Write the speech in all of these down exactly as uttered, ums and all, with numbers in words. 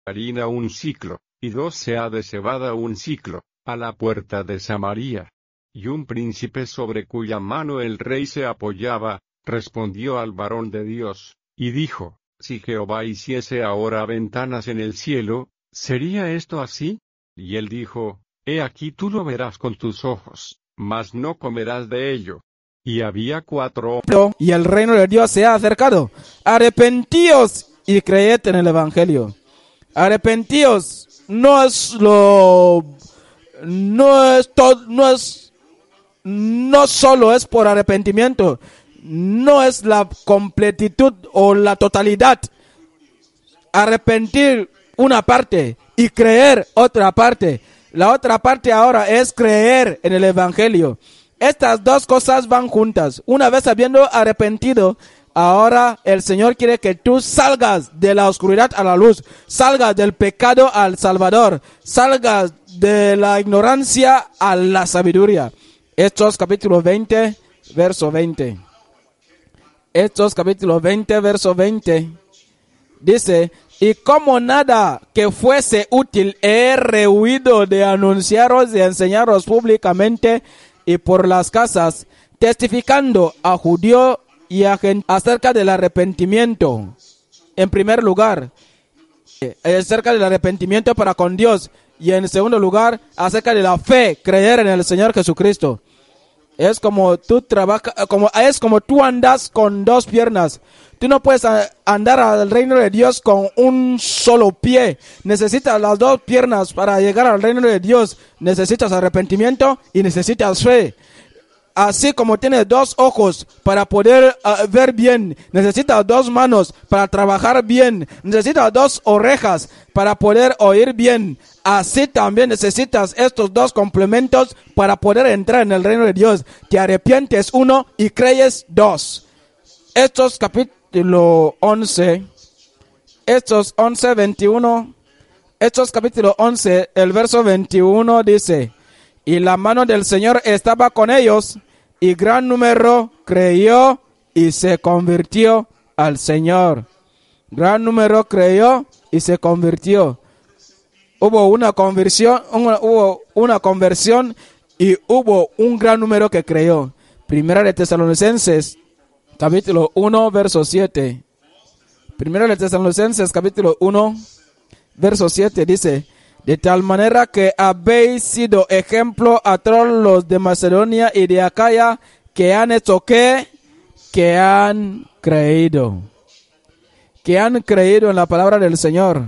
harina un siclo, y dos seah de cebada un siclo, a la puerta de Samaria. Y un príncipe sobre cuya mano el rey se apoyaba, respondió al varón de Dios, y dijo, si Jehová hiciese ahora ventanas en el cielo, ¿sería esto así? Y él dijo, he aquí tú lo verás con tus ojos, mas no comerás de ello. Y había cuatro y el reino de Dios se ha acercado. Arrepentíos y creed en el evangelio. Arrepentíos no es lo, no es todo, no es, no solo es por arrepentimiento, no es la completitud o la totalidad. Arrepentir una parte y creer otra parte. La otra parte ahora es creer en el evangelio. Estas dos cosas van juntas. Una vez habiendo arrepentido, ahora el Señor quiere que tú salgas de la oscuridad a la luz, salgas del pecado al Salvador, salgas de la ignorancia a la sabiduría. Hechos capítulo veinte, verso veinte. Hechos capítulo veinte, verso veinte. Dice, y como nada que fuese útil he rehuido de anunciaros y enseñaros públicamente y por las casas, testificando a judío y a gente acerca del arrepentimiento. En primer lugar, acerca del arrepentimiento para con Dios. Y en segundo lugar, acerca de la fe, creer en el Señor Jesucristo. Es como tú trabajas, como, es como tú andas con dos piernas. Tú no puedes andar al reino de Dios con un solo pie. Necesitas las dos piernas para llegar al reino de Dios. Necesitas arrepentimiento y necesitas fe. Así como tienes dos ojos para poder uh, ver bien, necesitas dos manos para trabajar bien, necesitas dos orejas para poder oír bien. Así también necesitas estos dos complementos para poder entrar en el reino de Dios. Te arrepientes uno y crees dos. Estos capítulo once, estos once, veintiuno, estos capítulo once, el verso veintiuno dice, y la mano del Señor estaba con ellos, y gran número creyó y se convirtió al Señor. Gran número creyó y se convirtió. Hubo una conversión, una, hubo una conversión y hubo un gran número que creyó. Primera de Tesalonicenses, capítulo uno, verso siete. Primera de Tesalonicenses, capítulo uno, verso siete dice, de tal manera que habéis sido ejemplo a todos los de Macedonia y de Acaya, que han hecho qué, que han creído. Que han creído en la palabra del Señor.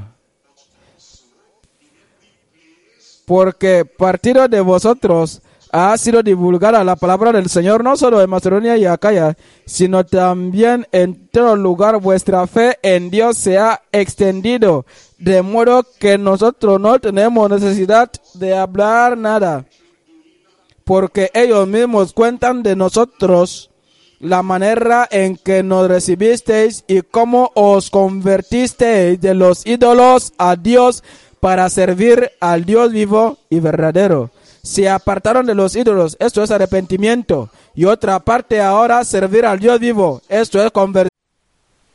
Porque partido de vosotros ha sido divulgada la palabra del Señor, no solo en Macedonia y Acaya, sino también en todo lugar vuestra fe en Dios se ha extendido, de modo que nosotros no tenemos necesidad de hablar nada, porque ellos mismos cuentan de nosotros la manera en que nos recibisteis y cómo os convertisteis de los ídolos a Dios para servir al Dios vivo y verdadero. Se apartaron de los ídolos, esto es arrepentimiento. Y otra parte ahora, servir al Dios vivo, esto es conversión.